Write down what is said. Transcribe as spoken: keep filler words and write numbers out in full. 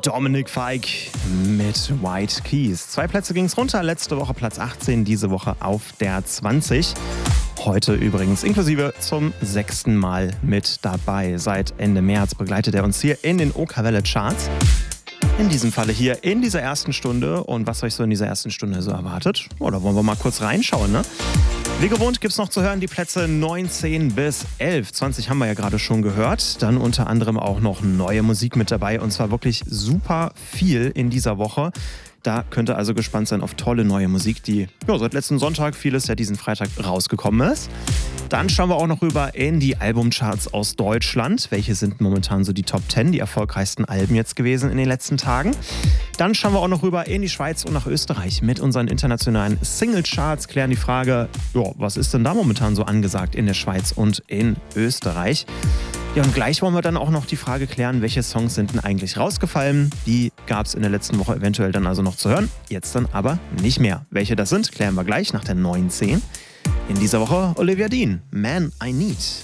Dominic Fike mit White Keys. Zwei Plätze ging es runter, letzte Woche Platz achtzehn, diese Woche auf der zwanzig. Heute übrigens inklusive zum sechsten Mal mit dabei. Seit Ende März begleitet er uns hier in den Okerwelle Charts. In diesem Falle hier in dieser ersten Stunde. Und was euch so in dieser ersten Stunde so erwartet? Oder wollen wir mal kurz reinschauen, ne? Wie gewohnt gibt es noch zu hören die Plätze neunzehn bis elf. zwanzig haben wir ja gerade schon gehört. Dann unter anderem auch noch neue Musik mit dabei. Und zwar wirklich super viel in dieser Woche. Da könnt ihr also gespannt sein auf tolle neue Musik, die ja, seit letzten Sonntag, vieles ja diesen Freitag rausgekommen ist. Dann schauen wir auch noch rüber in die Albumcharts aus Deutschland. Welche sind momentan so die Top zehn, die erfolgreichsten Alben jetzt gewesen in den letzten Tagen? Dann schauen wir auch noch rüber in die Schweiz und nach Österreich mit unseren internationalen Singlecharts. Klären die Frage, ja, was ist denn da momentan so angesagt in der Schweiz und in Österreich? Ja, und gleich wollen wir dann auch noch die Frage klären, welche Songs sind denn eigentlich rausgefallen? Die gab es in der letzten Woche eventuell dann also noch zu hören, jetzt dann aber nicht mehr. Welche das sind, klären wir gleich nach der neunzehn. In dieser Woche Olivia Dean, Man I Need.